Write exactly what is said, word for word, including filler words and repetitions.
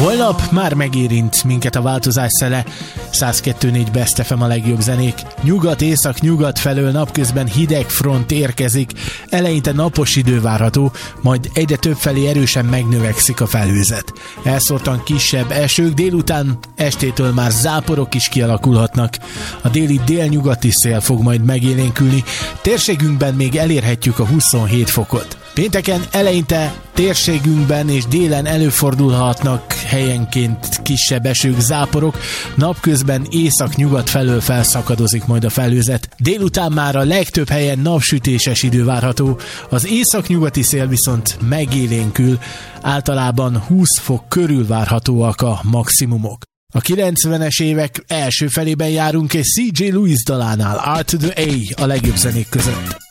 Holnap már megérint minket a változás szele. száz kettő négy Best ef em a legjobb zenék. Nyugat-észak-nyugat felől napközben hideg front érkezik, eleinte napos idő várható, majd egyre több felé erősen megnövekszik a felhőzet. Elszórtan kisebb esők, délután estétől már záporok is kialakulhatnak. A déli délnyugati szél fog majd megélénkülni, térségünkben még elérhetjük a huszonhét fokot. Pénteken eleinte térségünkben és délen előfordulhatnak helyenként kisebb esők, záporok, napközben észak-nyugat felől felszakadozik majd a felhőzet. Délután már a legtöbb helyen napsütéses idő várható, az észak-nyugati szél viszont megélénkül, általában húsz fok körül várhatóak a maximumok. A kilencvenes évek első felében járunk egy cé jé Lewis dalánál, R to the A a legjobb zenék között.